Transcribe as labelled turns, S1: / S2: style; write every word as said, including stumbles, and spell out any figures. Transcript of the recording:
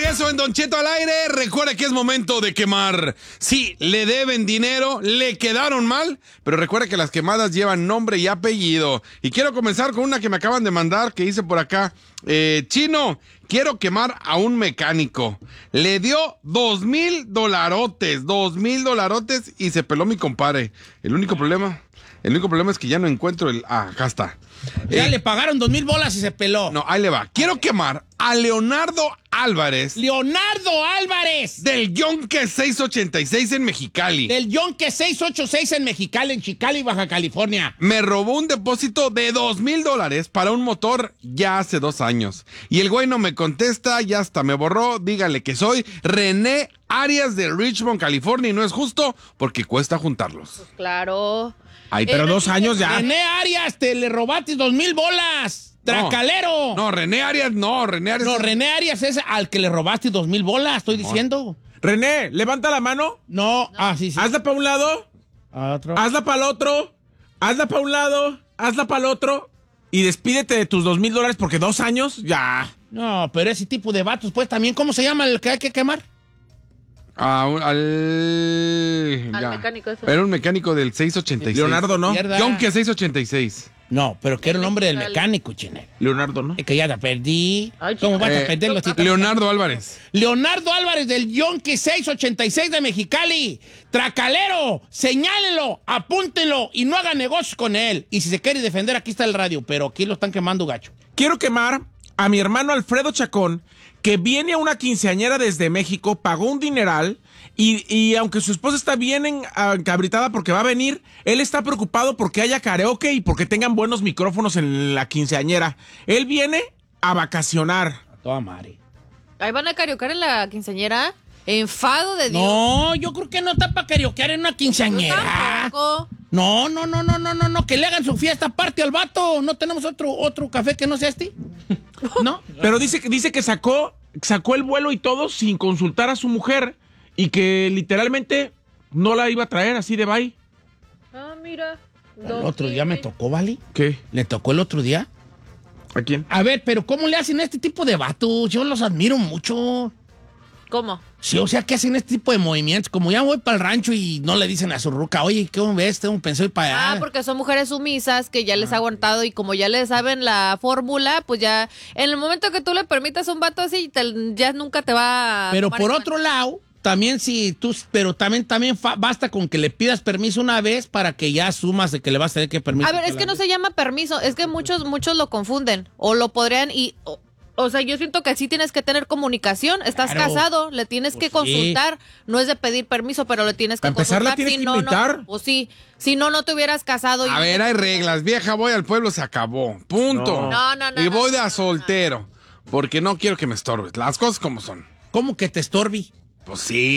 S1: regreso en Don Cheto al aire. Recuerda que es momento de quemar. Sí, le deben dinero, le quedaron mal, pero recuerda que las quemadas llevan nombre y apellido. Y quiero comenzar con una que me acaban de mandar, que hice por acá. Eh, Chino, quiero quemar a un mecánico. Le dio dos mil dolarotes, dos mil dolarotes y se peló mi compadre. El único problema, el único problema es que ya no encuentro el... Ah, acá está.
S2: Ya
S1: Eh,
S2: le pagaron dos mil bolas y se peló.
S1: No, ahí le va. Quiero quemar a Leonardo Álvarez.
S2: Leonardo Álvarez.
S1: Del Yonke seiscientos ochenta y seis en Mexicali.
S2: Del Yonke seiscientos ochenta y seis en Mexicali, en Chicali, Baja California.
S1: Me robó un depósito de dos mil dólares para un motor ya hace dos años. Y el güey no me contesta, ya hasta me borró. Dígale que soy René Arias de Richmond, California. Y no es justo porque cuesta juntarlos.
S3: Claro.
S1: Ay,
S2: Pero
S3: Eh,
S2: dos años ya.
S3: René
S2: René Arias, te le robaste dos mil bolas. Tracalero.
S1: No, René Arias, no, René Arias.
S2: No, René Arias es al que le robaste dos mil bolas, estoy diciendo.
S4: René, levanta la mano.
S2: No, ah, sí, sí.
S4: Hazla para un lado.
S2: Otro.
S4: Hazla para el otro. Hazla para un lado. Hazla para el otro. Y despídete de tus dos mil dólares porque dos años ya.
S2: No, pero ese tipo de vatos, pues también, ¿cómo se llama el que hay que quemar?
S1: Ah, un- al...
S3: Al
S1: ya.
S3: mecánico ese.
S1: Era un mecánico del seiscientos ochenta y seis.
S4: Leonardo, ¿no?
S2: Mierda.
S1: Yonke seiscientos ochenta y seis.
S2: No, pero que era el nombre del mecánico, chine.
S4: Leonardo, ¿no?
S2: Es que ya te perdí.
S3: Ay,
S2: ¿Cómo vas
S1: Eh,
S2: a perder los títulos?
S1: Leonardo Álvarez.
S2: Leonardo Álvarez del Yonke seiscientos ochenta y seis de Mexicali. Tracalero, señálenlo, apúntenlo y no hagan negocios con él. Y si se quiere defender, aquí está el radio, pero aquí lo están quemando gacho.
S4: Quiero quemar a mi hermano Alfredo Chacón, que viene a una quinceañera desde México, pagó un dineral, y, y aunque su esposa está bien en- encabritada porque va a venir, él está preocupado porque haya karaoke y porque tengan buenos micrófonos en la quinceañera. Él viene a vacacionar.
S2: A toda madre.
S3: Ahí van a cariocar en la quinceañera. Enfado de Dios.
S2: No, yo creo que no está para carioquear en una quinceañera.
S3: Tampoco.
S2: No, no, no, no, no, no, no, que le hagan su fiesta aparte al vato. ¿No tenemos otro, otro café que no sea este? ¿No?
S4: Pero dice, que- dice que sacó, sacó el vuelo y todo sin consultar a su mujer y que literalmente no la iba a traer así de bye.
S3: Ah, mira.
S2: El otro día me tocó, ¿vale?
S4: ¿Qué?
S2: ¿Le tocó el otro día?
S4: ¿A quién?
S2: A ver, pero ¿cómo le hacen a este tipo de vatos? Yo los admiro mucho.
S3: ¿Cómo?
S2: Sí, o sea, que hacen este tipo de movimientos. Como ya voy para el rancho y no le dicen a su ruca, oye, ¿cómo ves? Tengo pensado ir para allá.
S3: Ah, porque son mujeres sumisas que ya les ha aguantado y como ya les saben la fórmula, pues ya en el momento que tú le permitas a un vato así, te- ya nunca te va a...
S2: Pero
S3: tomar
S2: por
S3: en
S2: otro lado, también si tú, pero también, también fa- basta con que le pidas permiso una vez para que ya asumas de que le vas a tener que permiso.
S3: A ver, es que no se llama permiso, es que muchos, muchos lo confunden o lo podrían y... O, o sea, yo siento que sí tienes que tener comunicación. Estás
S2: Claro.
S3: casado, le tienes
S2: Pues
S3: que consultar. No es de pedir permiso, pero le tienes que
S4: Para empezar,
S3: consultar.
S4: la tienes
S3: si
S4: que
S3: no,
S4: invitar.
S3: No, o sí, si no, no te hubieras casado. y-
S1: A ver, hay reglas. Vieja, voy al pueblo, se acabó. Punto.
S4: No.
S3: No, no, no,
S1: Y
S3: no,
S1: voy de
S3: no,
S1: a
S3: no,
S1: soltero. Porque no quiero que me estorbes. Las cosas como son.
S2: ¿Cómo que te estorbi?
S1: Pues sí.